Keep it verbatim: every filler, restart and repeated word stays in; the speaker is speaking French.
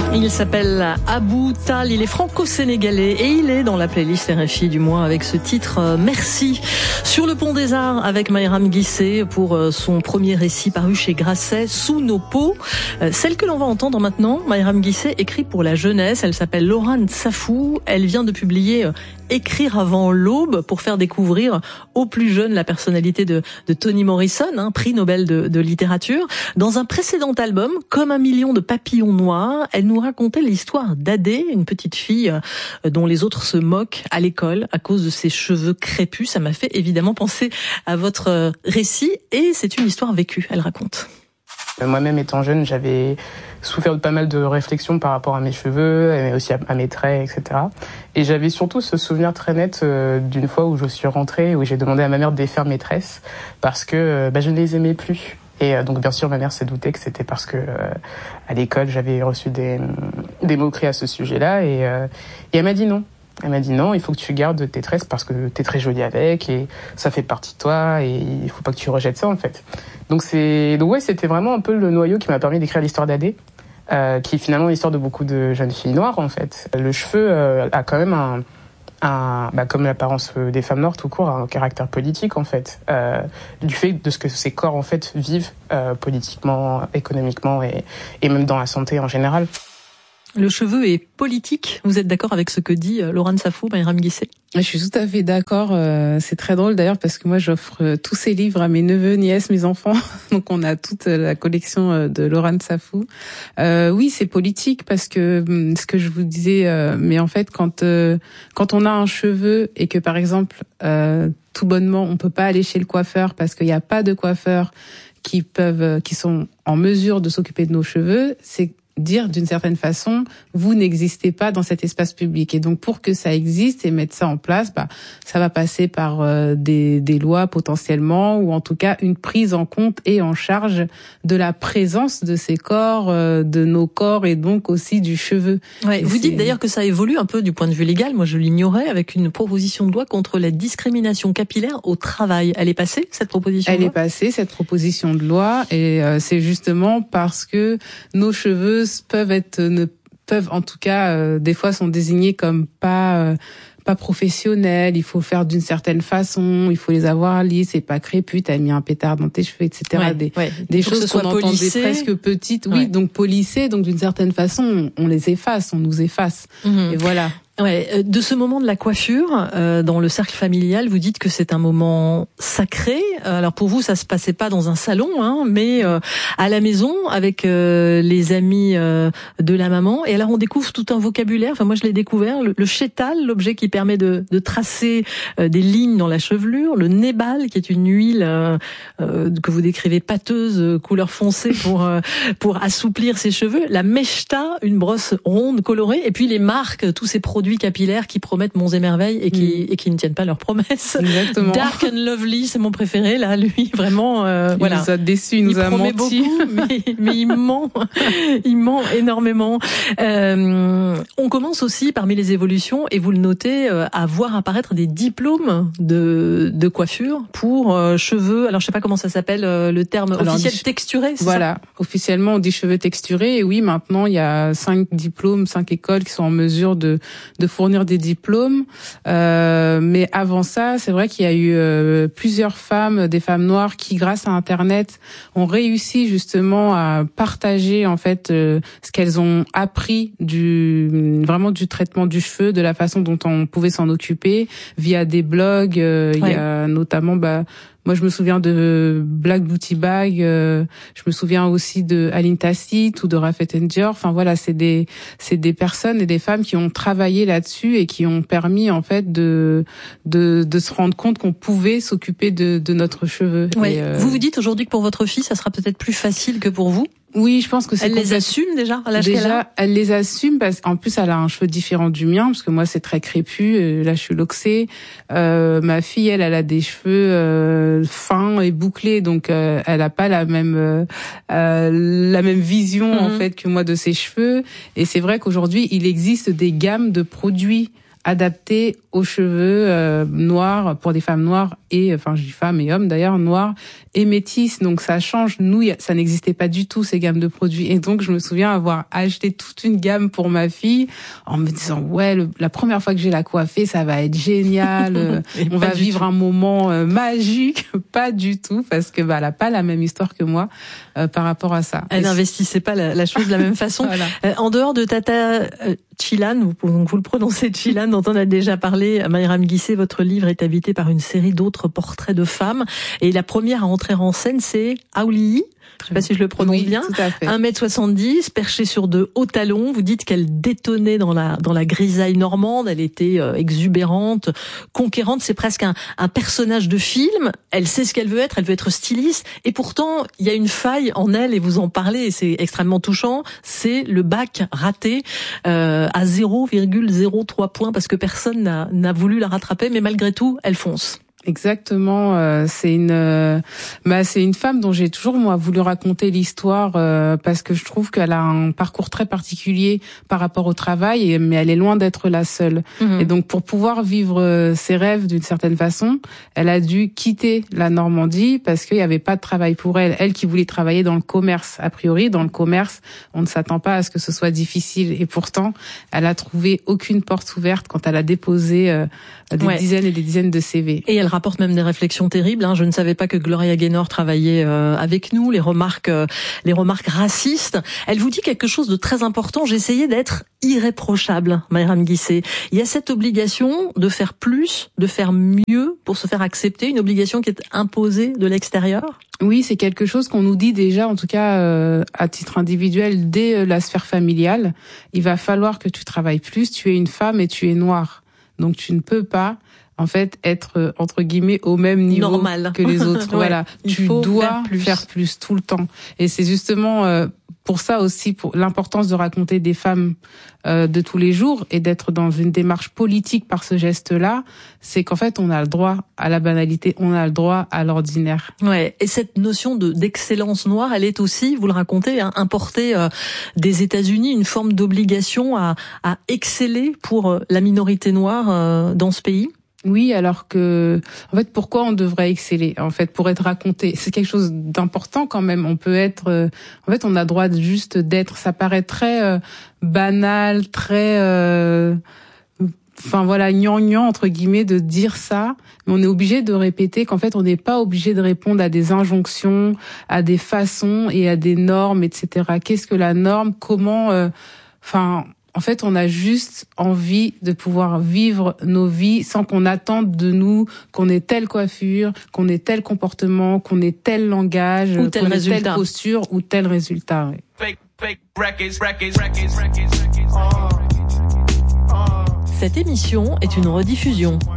Il s'appelle Abou Tal, il est franco-sénégalais et il est dans la playlist R F I du mois avec ce titre euh, Merci. Sur le pont des Arts avec Mayram Guissé pour euh, son premier récit paru chez Grasset, Sous nos peaux. Euh, celle que l'on va entendre maintenant, Mayram Guissé écrit pour la jeunesse, elle s'appelle Lorane Safou, elle vient de publier euh, Écrire avant l'aube pour faire découvrir aux plus jeunes la personnalité de, de Toni Morrison, hein, prix Nobel de, de littérature. Dans un précédent album, Comme un million de papillons noirs, elle nous racontait l'histoire d'Adé, une petite fille euh, dont les autres se moquent à l'école à cause de ses cheveux crépus. Ça m'a fait évidemment penser à votre euh, récit et c'est une histoire vécue, elle raconte. Moi-même étant jeune, j'avais souffert de pas mal de réflexions par rapport à mes cheveux, mais aussi à mes traits, et cetera. Et j'avais surtout ce souvenir très net euh, d'une fois où je suis rentrée, où j'ai demandé à ma mère de défaire mes tresses parce que euh, bah, je ne les aimais plus. Et euh, donc bien sûr, ma mère s'est doutée que c'était parce que euh, à l'école j'avais reçu des des moqueries à ce sujet-là, et, euh, et elle m'a dit non. Elle m'a dit non, il faut que tu gardes tes tresses parce que t'es très jolie avec et ça fait partie de toi et il faut pas que tu rejettes ça en fait. Donc c'est, donc ouais, c'était vraiment un peu le noyau qui m'a permis d'écrire l'histoire d'Adé, euh, qui est finalement l'histoire de beaucoup de jeunes filles noires en fait. Le cheveu euh, a quand même un, un bah, comme l'apparence des femmes noires tout court, un caractère politique en fait, euh, du fait de ce que ces corps en fait vivent euh, politiquement, économiquement et, et même dans la santé en général. Le cheveu est politique. Vous êtes d'accord avec ce que dit Lorane Safou, Mayram Guissé ? Je suis tout à fait d'accord. C'est très drôle d'ailleurs parce que moi j'offre tous ces livres à mes neveux, nièces, mes enfants. Donc on a toute la collection de Lorane Safou. Euh, oui, c'est politique parce que ce que je vous disais, mais en fait quand quand on a un cheveu et que par exemple euh, tout bonnement on peut pas aller chez le coiffeur parce qu'il n'y a pas de coiffeurs qui peuvent, qui sont en mesure de s'occuper de nos cheveux, c'est dire d'une certaine façon, vous n'existez pas dans cet espace public. Et donc, pour que ça existe et mettre ça en place, bah, ça va passer par euh, des, des lois potentiellement, ou en tout cas une prise en compte et en charge de la présence de ces corps, euh, de nos corps et donc aussi du cheveu. Ouais, vous dites d'ailleurs que ça évolue un peu du point de vue légal. Moi, je l'ignorais, avec une proposition de loi contre la discrimination capillaire au travail. Elle est passée, cette proposition de loi ? Elle est passée, cette proposition de loi, et euh, c'est justement parce que nos cheveux peuvent être, ne peuvent en tout cas, euh, des fois sont désignés comme pas euh, pas professionnels. Il faut faire d'une certaine façon, il faut les avoir lisses et pas crépus. T'as mis un pétard dans tes cheveux, et cetera. Ouais, des ouais. des choses qu'on entendait presque petites. Oui, ouais. Donc polissées. Donc d'une certaine façon, on, on les efface, on nous efface. Mmh. Et voilà. Ouais, de ce moment de la coiffure, euh, dans le cercle familial, vous dites que c'est un moment sacré. Alors pour vous, ça se passait pas dans un salon, hein, mais euh, à la maison avec euh, les amis euh, de la maman. Et alors on découvre tout un vocabulaire. Enfin moi je l'ai découvert, le, le chétal, l'objet qui permet de, de tracer euh, des lignes dans la chevelure, le nébal qui est une huile euh, euh, que vous décrivez pâteuse, couleur foncée pour euh, pour assouplir ses cheveux, la mechta, une brosse ronde colorée, et puis les marques, tous ces produits capillaires qui promettent monts et merveilles et qui mmh. et qui ne tiennent pas leurs promesses. Exactement. Dark and Lovely, c'est mon préféré là, lui vraiment euh, il voilà. nous a déçus, il nous il a promet menti. beaucoup, mais, mais il ment, il ment énormément. Euh, on commence aussi parmi les évolutions, et vous le notez, euh, à voir apparaître des diplômes de de coiffure pour euh, cheveux. Alors je sais pas comment ça s'appelle euh, le terme Alors, officiel, dit, texturé. C'est voilà, ça officiellement on dit cheveux texturés. Et oui, maintenant il y a cinq diplômes, cinq écoles qui sont en mesure de de fournir des diplômes. Euh, mais avant ça, c'est vrai qu'il y a eu euh, plusieurs femmes, des femmes noires, qui, grâce à Internet, ont réussi justement à partager en fait euh, ce qu'elles ont appris du vraiment du traitement du cheveu, de la façon dont on pouvait s'en occuper via des blogs. Euh, ouais. Il y a notamment bah Moi, je me souviens de Black Beauty Bag. Euh, je me souviens aussi de Aline Tacite ou de Rafet Dior. Enfin voilà, c'est des c'est des personnes et des femmes qui ont travaillé là-dessus et qui ont permis en fait de de de se rendre compte qu'on pouvait s'occuper de de notre cheveu. Ouais. Et, euh... Vous vous dites aujourd'hui que pour votre fille, ça sera peut-être plus facile que pour vous. Oui, je pense que c'est Elle les assume déjà à l'âge déjà, qu'elle a. Elle les assume parce qu'en plus elle a un cheveu différent du mien, parce que moi c'est très crépus, là je suis loxée. Euh, ma fille, elle, elle a des cheveux euh, fins et bouclés, donc euh, elle a pas la même euh, euh, la même vision mm-hmm. en fait que moi de ses cheveux. Et c'est vrai qu'aujourd'hui il existe des gammes de produits adaptés aux cheveux euh, noirs pour des femmes noires et enfin je dis femmes et hommes d'ailleurs noirs et métisse, donc ça change. Nous, ça n'existait pas du tout, ces gammes de produits. Et donc, je me souviens avoir acheté toute une gamme pour ma fille en me disant, ouais, le, la première fois que j'ai la coiffée, ça va être génial, on va vivre tout. un moment euh, magique. Pas du tout, parce que bah, elle a pas la même histoire que moi euh, par rapport à ça. Elle n'investissait pas la, la chose de la même façon. Voilà. Euh, en dehors de Tata euh, Chilan, vous, vous le prononcez Chilan, dont on a déjà parlé, Mayram Guissé, votre livre est habité par une série d'autres portraits de femmes. Et la première à entrer en scène, c'est Aoulihi. Je sais pas si je le prononce oui, bien. Tout à fait. un mètre soixante-dix, perchée sur de hauts talons. Vous dites qu'elle détonnait dans la dans la grisaille normande. Elle était euh, exubérante, conquérante. C'est presque un, un personnage de film. Elle sait ce qu'elle veut être. Elle veut être styliste. Et pourtant, il y a une faille en elle, et vous en parlez, et c'est extrêmement touchant. C'est le bac raté euh, à zéro virgule zéro trois points, parce que personne n'a, n'a voulu la rattraper. Mais malgré tout, elle fonce. Exactement, euh, c'est une euh, bah c'est une femme dont j'ai toujours moi voulu raconter l'histoire euh, parce que je trouve qu'elle a un parcours très particulier par rapport au travail, et, mais elle est loin d'être la seule. Mmh. Et donc pour pouvoir vivre euh, ses rêves d'une certaine façon, elle a dû quitter la Normandie parce qu'il y avait pas de travail pour elle. Elle qui voulait travailler dans le commerce, a priori dans le commerce, on ne s'attend pas à ce que ce soit difficile, et pourtant elle a trouvé aucune porte ouverte quand elle a déposé euh, des ouais. dizaines et des dizaines de C V. Et elle rapporte même des réflexions terribles. Hein. Je ne savais pas que Gloria Gaynor travaillait euh, avec nous. Les remarques, euh, les remarques racistes. Elle vous dit quelque chose de très important. J'essayais d'être irréprochable, Mayram Guissé. Il y a cette obligation de faire plus, de faire mieux pour se faire accepter. Une obligation qui est imposée de l'extérieur. Oui, c'est quelque chose qu'on nous dit déjà, en tout cas euh, à titre individuel, dès la sphère familiale. Il va falloir que tu travailles plus. Tu es une femme et tu es noire, donc tu ne peux pas en fait être entre guillemets au même niveau normal que les autres. ouais, voilà, tu dois faire plus. faire plus tout le temps. Et c'est justement euh, pour ça aussi, pour l'importance de raconter des femmes euh, de tous les jours et d'être dans une démarche politique par ce geste-là, c'est qu'en fait on a le droit à la banalité, on a le droit à l'ordinaire. Ouais. Et cette notion de d'excellence noire, elle est aussi, vous le racontez, hein, importée euh, des États-Unis, une forme d'obligation à à exceller pour euh, la minorité noire euh, dans ce pays. Oui, alors que, en fait, pourquoi on devrait exceller? En fait, pour être raconté, c'est quelque chose d'important quand même. On peut être, euh, en fait, on a droit juste d'être. Ça paraît très euh, banal, très, euh, enfin voilà, gnangnan entre guillemets de dire ça. Mais on est obligé de répéter qu'en fait, on n'est pas obligé de répondre à des injonctions, à des façons et à des normes, et cetera. Qu'est-ce que la norme? Comment, euh, enfin. En fait, on a juste envie de pouvoir vivre nos vies sans qu'on attende de nous qu'on ait telle coiffure, qu'on ait tel comportement, qu'on ait tel langage, ou tel qu'on résultat. ait telle posture ou tel résultat. Oui. Cette émission est une rediffusion.